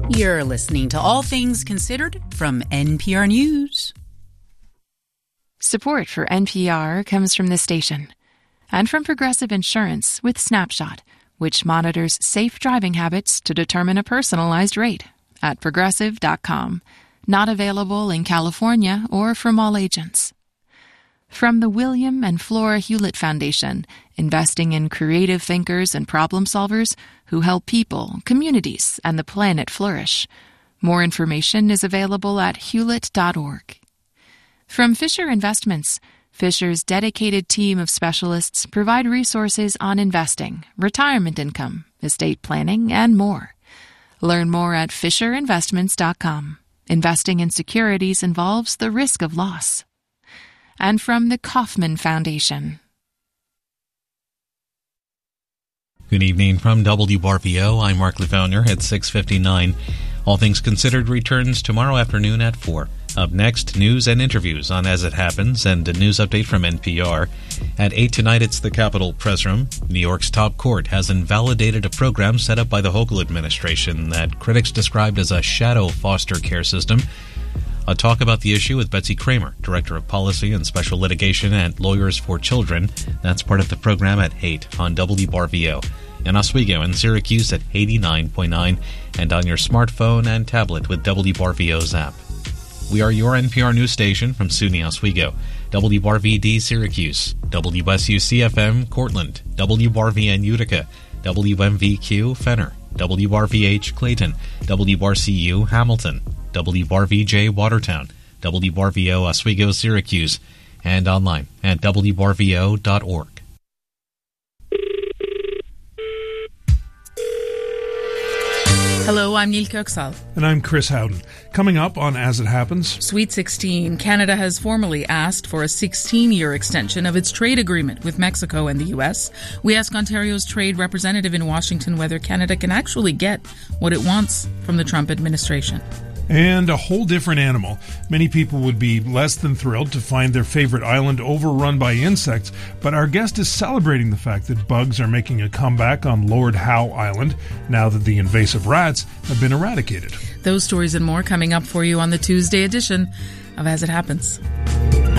You're listening to All Things Considered from NPR News. Support for NPR comes from this station and from Progressive Insurance with Snapshot, which monitors safe driving habits to determine a personalized rate at Progressive.com. Not available in California or from all agents. From the William and Flora Hewlett Foundation, investing in creative thinkers and problem solvers who help people, communities, and the planet flourish. More information is available at hewlett.org. From Fisher Investments, Fisher's dedicated team of specialists provide resources on investing, retirement income, estate planning, and more. Learn more at fisherinvestments.com. Investing in securities involves the risk of loss. And from the Kauffman Foundation. Good evening from WRVO. I'm Mark Lefauner at 6:59. All Things Considered returns tomorrow afternoon at 4. Up next, news and interviews on As It Happens and a news update from NPR. At 8 tonight, it's the Capitol Press Room. New York's top court has invalidated a program set up by the Hochul administration that critics described as a shadow foster care system. A talk about the issue with Betsy Kramer, Director of Policy and Special Litigation at Lawyers for Children. That's part of the program at 8 on WRVO. In Oswego and Syracuse at 89.9 and on your smartphone and tablet with WRVO's app. We are your NPR news station from SUNY Oswego, WRVD Syracuse, WSUC-FM Cortland, WRVN Utica, WMVQ Fenner, WRVH Clayton, WRCU Hamilton, WRVJ Watertown, WRVO Oswego Syracuse, and online at WRVO.org. Hello, I'm Neil Kirksall. And I'm Chris Howden. Coming up on As It Happens. Sweet 16. Canada has formally asked for a 16-year extension of its trade agreement with Mexico and the U.S. We ask Ontario's trade representative in Washington whether Canada can actually get what it wants from the Trump administration. And a whole different animal. Many people would be less than thrilled to find their favorite island overrun by insects, but our guest is celebrating the fact that bugs are making a comeback on Lord Howe Island now that the invasive rats have been eradicated. Those stories and more coming up for you on the Tuesday edition of As It Happens.